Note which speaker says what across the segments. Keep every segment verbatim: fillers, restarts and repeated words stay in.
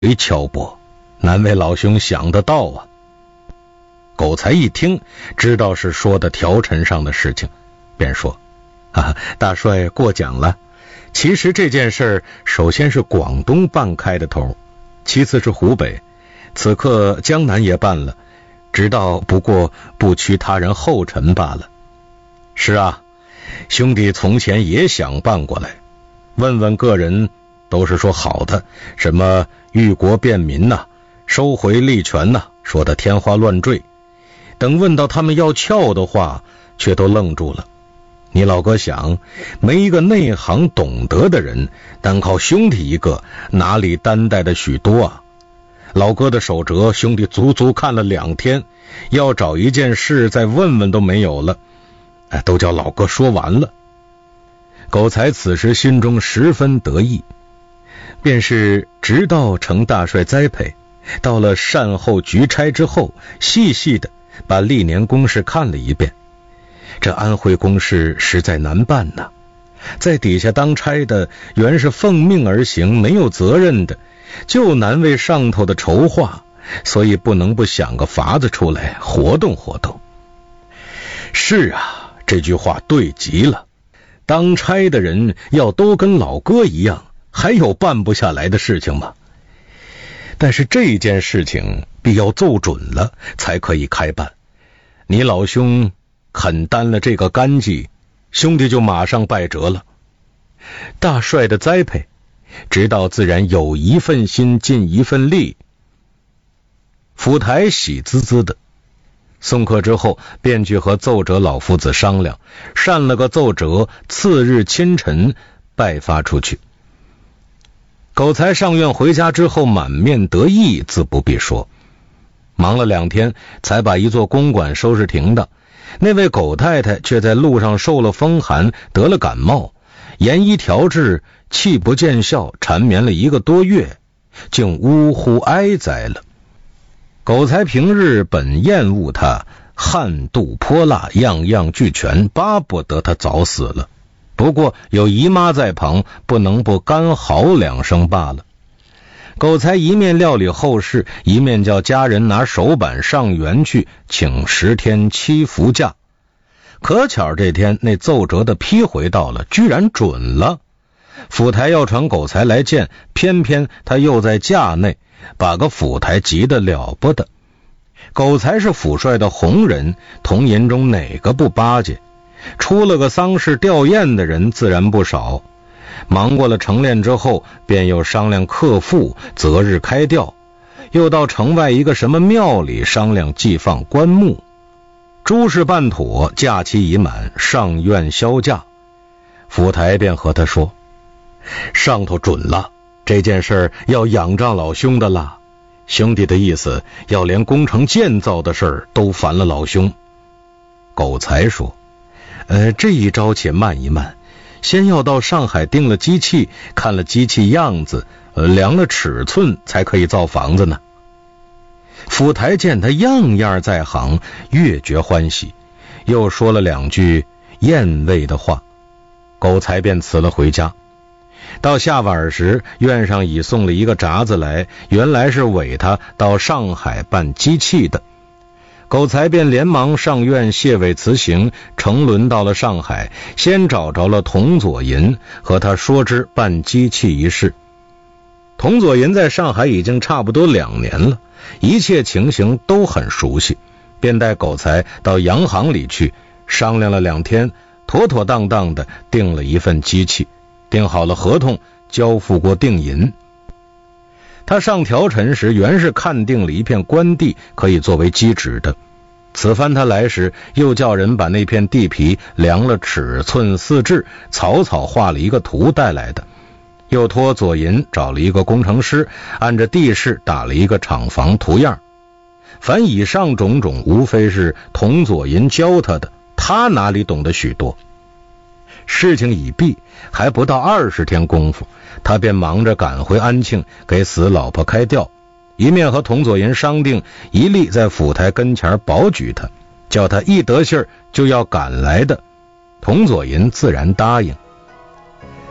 Speaker 1: 哎，巧伯，难为老兄想得到啊。狗才一听，知道是说的条陈上的事情，便说：啊，大帅过奖了。其实这件事首先是广东办开的头，其次是湖北，此刻江南也办了，直到不过不屈他人后尘罢了。是啊，兄弟从前也想办过来，问问个人都是说好的，什么欲国便民呐、啊，收回利权呐、啊，说的天花乱坠。等问到他们要撬的话，却都愣住了。你老哥想，没一个内行懂得的人，单靠兄弟一个，哪里担待的许多啊？老哥的手折，兄弟足足看了两天，要找一件事再问问都没有了，哎，都叫老哥说完了。狗才此时心中十分得意，便是直到承大帅栽培，到了善后局差之后，细细的把历年公事看了一遍。这安徽公事实在难办呐、啊，在底下当差的原是奉命而行，没有责任的，就难为上头的筹划，所以不能不想个法子出来活动活动。是啊，这句话对极了，当差的人要都跟老哥一样，还有办不下来的事情吗？但是这件事情必要奏准了才可以开办，你老兄肯担了这个干系，兄弟就马上拜折了。大帅的栽培，知道自然有一份心尽一份力。府台喜滋滋的，送客之后便去和奏折老夫子商量，善了个奏折，次日清晨拜发出去。狗才上院回家之后满面得意，自不必说，忙了两天才把一座公馆收拾停当。那位狗太太却在路上受了风寒，得了感冒，研医调治，气不见效，缠绵了一个多月，竟呜呼哀哉了。狗才平日本厌恶他，悍妒泼辣，样样俱全，巴不得他早死了。不过有姨妈在旁，不能不干嚎两声罢了。狗才一面料理后事，一面叫家人拿手板上园去请十天七伏假。可巧这天那奏折的批回到了，居然准了。府台要传狗才来见，偏偏他又在假内，把个府台急得了不得。狗才是府帅的红人，同营中哪个不巴结？出了个丧事吊唁的人自然不少。忙过了晨练之后，便又商量克父，择日开吊，又到城外一个什么庙里商量祭放棺木。诸事办妥，假期已满，上院销假。府台便和他说，上头准了，这件事要仰仗老兄的啦。兄弟的意思要连工程建造的事都烦了老兄。狗才说，呃，这一招且慢一慢，先要到上海订了机器，看了机器样子，呃，量了尺寸，才可以造房子呢。府台见他样样在行，越觉欢喜，又说了两句厌味的话，狗才便辞了回家。到下晚时，院上已送了一个札子来，原来是委他到上海办机器的。狗才便连忙上院谢委辞行，乘轮到了上海，先找着了童佐银，和他说之办机器一事。童佐银在上海已经差不多两年了，一切情形都很熟悉，便带狗才到洋行里去商量了两天，妥妥当当的订了一份机器，订好了合同，交付过定银。他上条陈时原是看定了一片官地，可以作为基址的。此番他来时，又叫人把那片地皮量了尺寸四制，草草画了一个图带来的。又托左银找了一个工程师，按着地势打了一个厂房图样。凡以上种种，无非是童左银教他的，他哪里懂得许多。事情已毕，还不到二十天功夫，他便忙着赶回安庆给死老婆开吊，一面和童佐银商定，一力在府台跟前保举他，叫他一得信儿就要赶来的。童佐银自然答应。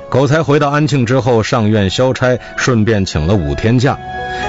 Speaker 1: 狗才回到安庆之后，上院消差，顺便请了五天假。